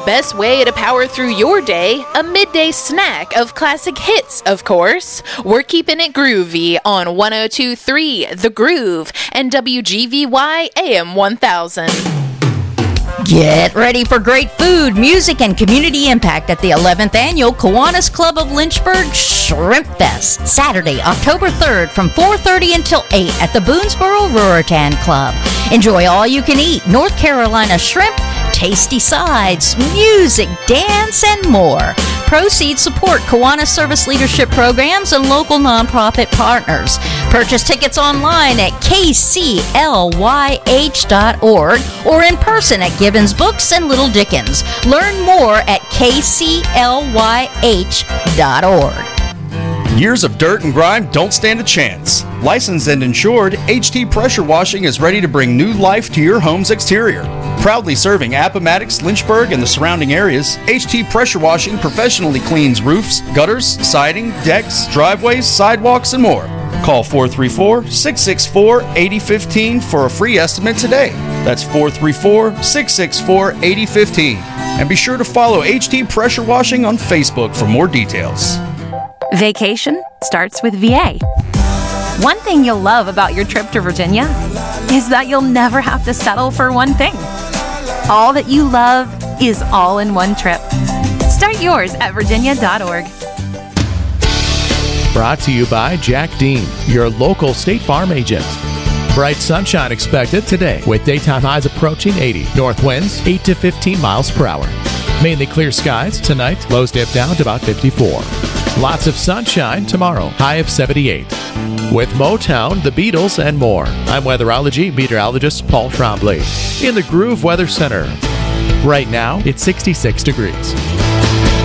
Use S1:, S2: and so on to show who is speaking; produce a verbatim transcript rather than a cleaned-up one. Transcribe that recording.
S1: best way to power through your day, a midday snack of classic hits, of course. We're keeping it groovy on one oh two point three The Groove and W G V Y A M one thousand.
S2: Get ready for great food, music, and community impact at the eleventh Annual Kiwanis Club of Lynchburg Shrimp Fest, Saturday, October third from four thirty until eight at the Boonesboro Ruritan Club. Enjoy all you can eat North Carolina shrimp, tasty sides, music, dance, and more. Proceeds support Kiwanis Service Leadership Programs and local nonprofit partners. Purchase tickets online at k c l y h dot org or in person at Gibbons Books and Little Dickens. Learn more at k c l y h dot org.
S3: Years of dirt and grime don't stand a chance. Licensed and insured, H T Pressure Washing is ready to bring new life to your home's exterior. Proudly serving Appomattox, Lynchburg, and the surrounding areas, H T Pressure Washing professionally cleans roofs, gutters, siding, decks, driveways, sidewalks, and more. Call four three four, six six four, eight zero one five for a free estimate today. That's four three four, six six four, eight zero one five. And be sure to follow H T Pressure Washing on Facebook for more details.
S4: Vacation starts with V A. One thing you'll love about your trip to Virginia is that you'll never have to settle for one thing. All that you love is all in one trip. Start yours at virginia dot org.
S5: Brought to you by Jack Dean, your local State Farm agent. Bright sunshine expected today with daytime highs approaching eighty. North winds eight to fifteen miles per hour. Mainly clear skies tonight, lows dip down to about fifty-four. Lots of sunshine tomorrow, high of seventy-eight. With Motown, the Beatles, and more, I'm weatherology meteorologist Paul Trombley in the Groove Weather Center. Right now, it's sixty-six degrees.